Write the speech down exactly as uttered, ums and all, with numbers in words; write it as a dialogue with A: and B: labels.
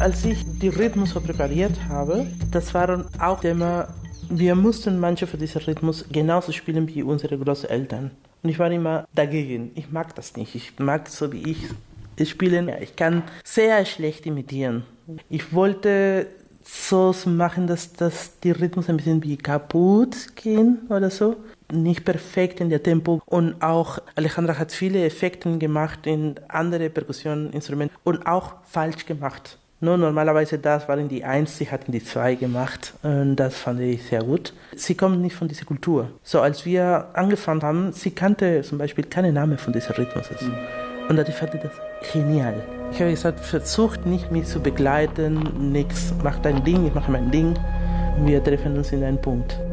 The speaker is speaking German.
A: Als ich die Rhythmus so präpariert habe, das waren auch Themen, wir mussten manche von diesem Rhythmus genauso spielen wie unsere Großeltern. Und ich war immer dagegen. Ich mag das nicht. Ich mag so wie ich spielen. Ich kann sehr schlecht imitieren. Ich wollte so machen, dass, dass die Rhythmus ein bisschen wie kaputt gehen oder so. Nicht perfekt in der Tempo. Und auch Alejandra hat viele Effekte gemacht in andere Perkussioninstrumente und auch falsch gemacht. No, normalerweise das waren die Eins, sie hatten die Zwei gemacht und das fand ich sehr gut. Sie kommt nicht von dieser Kultur. So als wir angefangen haben, sie kannte zum Beispiel keinen Namen von diesem Rhythmus. Mhm. Und dadurch fand ich das genial. Ich habe gesagt, versucht nicht mich zu begleiten, nichts, mach dein Ding, ich mache mein Ding. Wir treffen uns in einem Punkt.